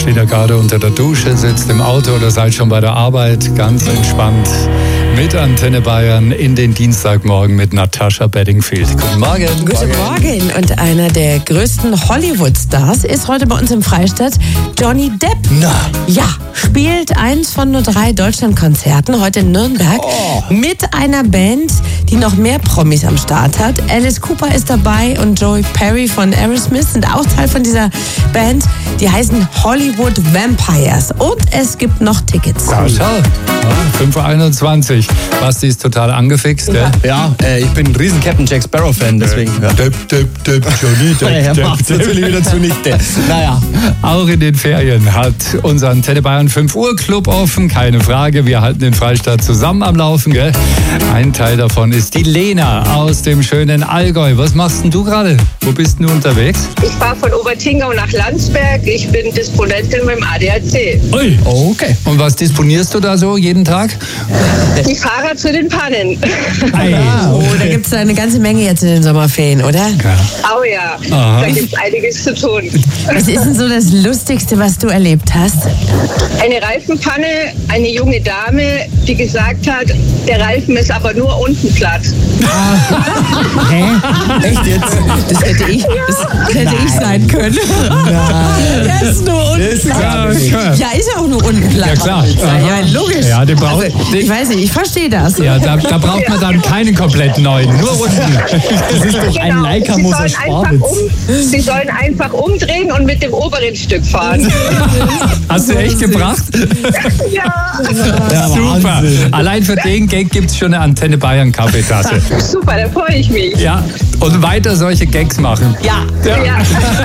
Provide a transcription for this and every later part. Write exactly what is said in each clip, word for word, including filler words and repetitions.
Steht ihr gerade unter der Dusche, sitzt im Auto oder seid schon bei der Arbeit, ganz entspannt mit Antenne Bayern in den Dienstagmorgen mit Natascha Bedingfield. Guten Morgen. Guten Morgen. Und einer der größten Hollywood-Stars ist heute bei uns im Freistaat, Johnny Depp. Na. Ja, spielt eins von nur drei Deutschlandkonzerten heute in Nürnberg Oh. mit einer Band, die noch mehr Promis am Start hat. Alice Cooper ist dabei und Joey Perry von Aerosmith sind auch Teil von dieser Band. Die heißen Hollywood Vampires. Und es gibt noch Tickets. Ja, schau. Ja, fünf Uhr einundzwanzig. Basti ist total angefixt, gell? Ja, äh, ich bin ein riesen Captain Jack Sparrow Fan, deswegen. Ja. Depp, Depp, Depp, Johnny Depp, Er Depp, macht's Depp. natürlich wieder zunichte. Naja. Auch in den Ferien hat unser Antenne Bayern fünf Uhr Club offen, keine Frage. Wir halten den Freistaat zusammen am Laufen, gell? Ein Teil davon ist die Lena aus dem schönen Allgäu. Was machst denn du gerade? Wo bist denn du unterwegs? Ich fahre von Obertingau nach Landsberg. Ich bin Disponentin mit dem A D A C. Ui. Okay. Und was disponierst du da so jeden Tag? Die Fahrer zu den Pannen. Ei. Oh, da gibt es eine ganze Menge jetzt in den Sommerferien, oder? Oh ja, Aha. da gibt es einiges zu tun. Was ist denn so das Lustigste, was du erlebt hast? Eine Reifenpanne, eine junge Dame, die gesagt hat, der Reifen ist aber nur unten platt. Hä? Echt jetzt? Das hätte ich, das hätte ich sein können. Der ist nur unten Ist platt. klar. Ja, ist ja auch nur unten platt. Ja, klar. Ja, ja, logisch. Ja, den braucht, Also, ich weiß nicht, ich verstehe das. ja, da, da braucht man dann keinen komplett neuen, nur unten. Das ist doch ein Leica Sie Moser sollen, einfach Schwabitz. um, Sie sollen einfach umdrehen und mit dem oberen Stück fahren. Hast du echt gebracht? Ja, Ja, Super. Wahnsinn. Allein für den Gag gibt es schon eine Antenne Bayern Kaffeetasse. super, da freue ich mich. Ja, und weiter solche Gags machen. Ja. Ja.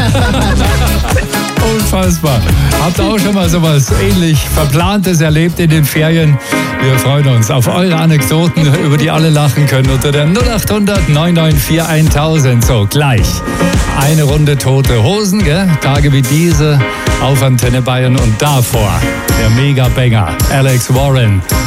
Unfassbar. Habt ihr auch schon mal sowas ähnlich Verplantes erlebt in den Ferien? Wir freuen uns auf eure Anekdoten, über die alle lachen können, unter der null acht hundert neun neun vier tausend. So, gleich. Eine Runde Tote Hosen, gell? Tage wie diese auf Antenne Bayern und davor der Mega-Banger Alex Warren.